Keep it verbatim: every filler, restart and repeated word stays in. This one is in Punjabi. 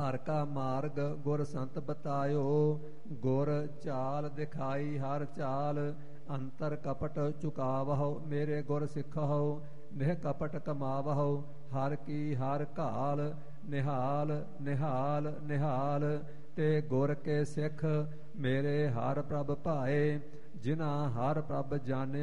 ਹਰ ਕਾ ਮਾਰਗ ਗੁਰ ਸੰਤ ਬਤਾਇਓ। ਗੁਰ ਚਾਲ ਦਿਖਾਈ ਹਰ ਚਾਲ, ਅੰਤਰ ਕਪਟ ਚੁਕਾਵਹੁ ਮੇਰੇ ਗੁਰ ਸਿੱਖਹੁ। ਨਿਹ ਕਪਟ ਕਮਾਵਹੁ ਹਰ ਕੀ ਹਰ ਘਾਲ, ਨਿਹਾਲ ਨਿਹਾਲ ਨਿਹਾਲ ਤੇ ਗੁਰ ਕੇ ਸਿੱਖ ਮੇਰੇ ਹਰ ਪ੍ਰਭ ਭਾਏ। ਜਿਨ੍ਹਾਂ ਹਰ ਪ੍ਰਭ ਜਾਣਿ